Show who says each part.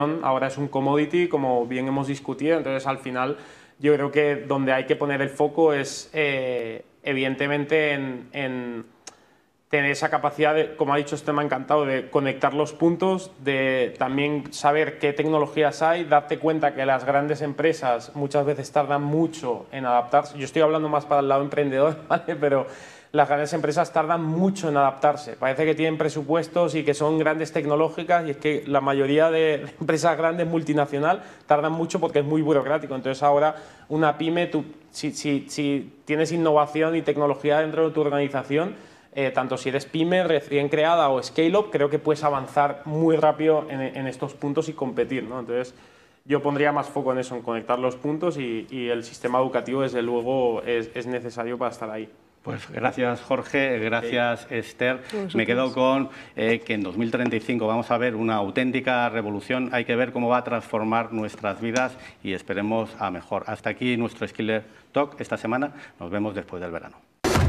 Speaker 1: ahora es un commodity, como bien hemos discutido, entonces al final yo creo que donde hay que poner el foco es evidentemente en tener esa capacidad de, como ha dicho usted, me ha encantado, de conectar los puntos, de también saber qué tecnologías hay, darte cuenta que las grandes empresas muchas veces tardan mucho en adaptarse. Yo estoy hablando más para el lado emprendedor, ¿vale? Pero las grandes empresas tardan mucho en adaptarse. Parece que tienen presupuestos y que son grandes tecnológicas, y es que la mayoría de empresas grandes multinacional tardan mucho porque es muy burocrático. Entonces ahora una pyme, si tienes innovación y tecnología dentro de tu organización, tanto si eres pyme, recién creada o scale-up, creo que puedes avanzar muy rápido en estos puntos y competir, ¿no? Entonces yo pondría más foco en eso, en conectar los puntos, y el sistema educativo desde luego es necesario para estar ahí.
Speaker 2: Pues gracias, Jorge, gracias, Esther. Me quedo con que en 2035 vamos a ver una auténtica revolución. Hay que ver cómo va a transformar nuestras vidas y esperemos a mejor. Hasta aquí nuestro Skiller Talk esta semana. Nos vemos después del verano.